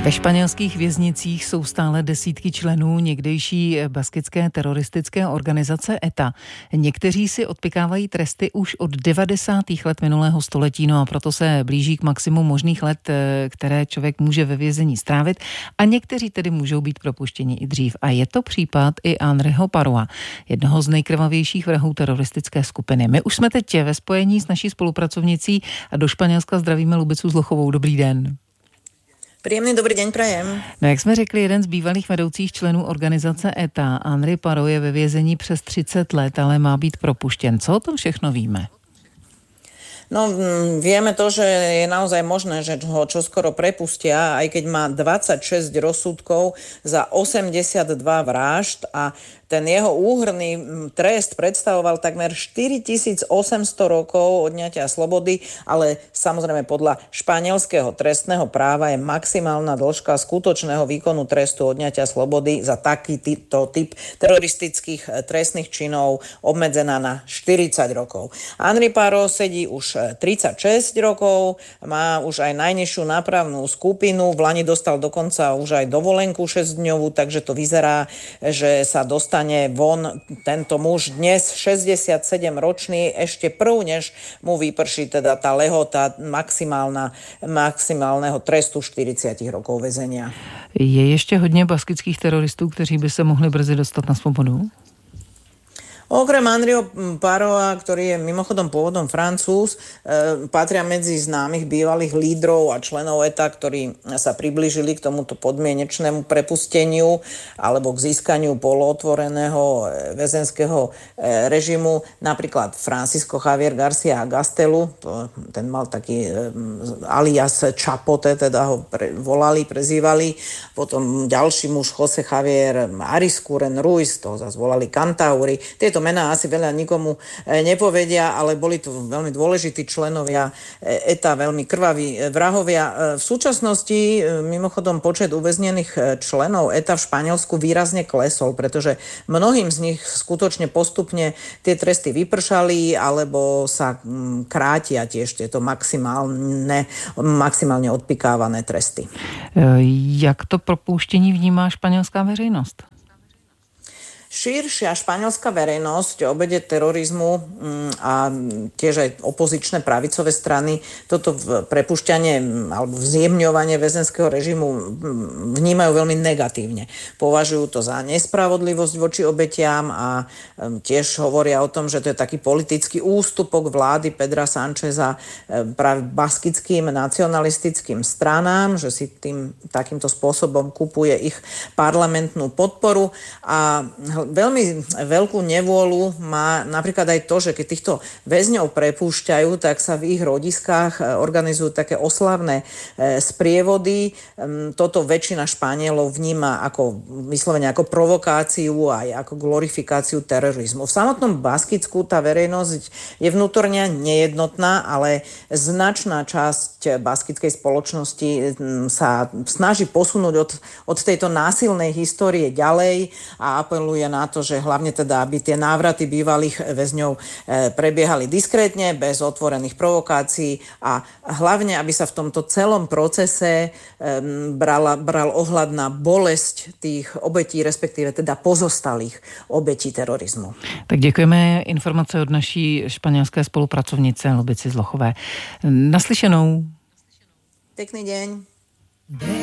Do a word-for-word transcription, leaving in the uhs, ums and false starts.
Ve španělských věznicích jsou stále desítky členů někdejší baskické teroristické organizace E T A. Někteří si odpikávají tresty už od devadesátých let minulého století, no a proto se blíží k maximu možných let, které člověk může ve vězení strávit, a někteří tedy můžou být propuštěni i dřív. A je to případ i Henryho Paroa, jednoho z nejkrvavějších vrahů teroristické skupiny. My už jsme teď ve spojení s naší spolupracovnicí a do Španělska zdravíme Lubicu Zlochovou. Dobrý den. Príjemný dobrý deň prajem. No, jak jsme řekli, jeden z bývalých vedoucích členů organizace E T A, Henry Paro, je ve vězení přes třicet let, ale má být propuštěn. Co o tom všechno víme? No, vieme to, že je naozaj možné, že ho čoskoro prepustia, aj keď má dvadsaťšesť rozsudkov za osemdesiatdva vražd a ten jeho úhrný trest predstavoval takmer štyritisícosemsto rokov odňatia slobody, ale samozrejme podľa španielského trestného práva je maximálna dĺžka skutočného výkonu trestu odňatia slobody za takýto typ teroristických trestných činov obmedzená na štyridsať rokov. Henry Paro sedí už tridsaťšesť rokov, má už aj najnižšiu nápravnú skupinu, v lani dostal dokonca už aj dovolenku šesťdňovú, takže to vyzerá, že sa dostane von tento muž dnes šesťdesiatsedem ročný, ešte prv, než mu vyprší teda tá lehota maximálna, maximálneho trestu štyridsať rokov väzenia. Je ještě hodně baskických teroristů, kteří by se mohli brzy dostat na svobodu? Okrem Henryho Paroa, ktorý je mimochodom pôvodom Francúz, e, patria medzi známych bývalých lídrov a členov E T A, ktorí sa priblížili k tomuto podmienečnému prepusteniu alebo k získaniu polootvoreného väzenského e, režimu. Napríklad Francisco Javier García Gastelu, to, ten mal taký e, alias Chapote, teda ho pre, volali, prezývali. Potom ďalší muž José Javier Ariscuren Ruiz, toho zase volali Cantauri. Tieto mená asi veľa nikomu nepovedia, ale boli tu veľmi dôležití členovia E T A, veľmi krvaví vrahovia. V súčasnosti mimochodom počet uväznených členov E T A v Španielsku výrazne klesol, pretože mnohým z nich skutočne postupne tie tresty vypršali alebo sa krátia tiež tieto maximálne, maximálne odpikávané tresty. Jak to propouštění vnímá španělská veřejnost? Širšia španielská verejnosť o obede terorizmu a tiež aj opozičné pravicové strany toto prepušťanie alebo vzjemňovanie väzenského režimu vnímajú veľmi negatívne. Považujú to za nespravodlivosť voči obetiam a tiež hovoria o tom, že to je taký politický ústupok vlády Pedra Sancheza práve baskickým nacionalistickým stranám, že si tým takýmto spôsobom kupuje ich parlamentnú podporu a veľmi veľkú nevôľu má napríklad aj to, že keď týchto väzňov prepúšťajú, tak sa v ich rodiskách organizujú také oslavné sprievody. Toto väčšina Španielov vníma ako vyslovene ako provokáciu aj ako glorifikáciu terorizmu. V samotnom Baskicku tá verejnosť je vnútorne nejednotná, ale značná časť baskickej spoločnosti sa snaží posunúť od, od tejto násilnej histórie ďalej a apeluje na to, že hlavne teda, aby tie návraty bývalých väzňov prebiehali diskrétne, bez otvorených provokácií a hlavne, aby sa v tomto celom procese brala, bral ohľad na bolesť tých obetí, respektíve teda pozostalých obetí terorizmu. Tak děkujeme informace od naší španělské spolupracovnice Lubici Zlochové. Naslyšenou. Pekný deň.